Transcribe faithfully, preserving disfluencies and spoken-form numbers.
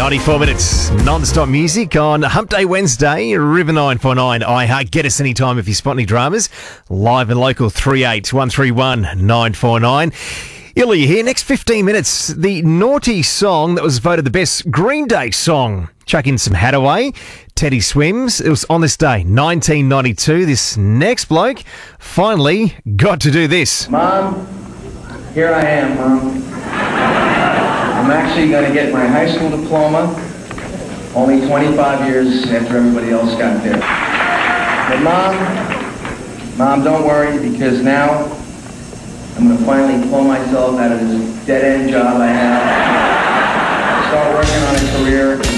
ninety-four minutes non-stop music on Hump Day Wednesday. River nine four nine iHeart. Get us anytime if you spot any dramas. Live and local three eight one three one nine four nine. Illy here. Next fifteen minutes, the naughty song that was voted the best Green Day song. Chuck in some Hadaway, Teddy Swims. It was on this day, nineteen ninety-two. This next bloke finally got to do this. Mom, here I am, Mom. I'm actually going to get my high school diploma only twenty-five years after everybody else got there. But Mom, Mom, don't worry, because now I'm going to finally pull myself out of this dead-end job I have. Start working on a career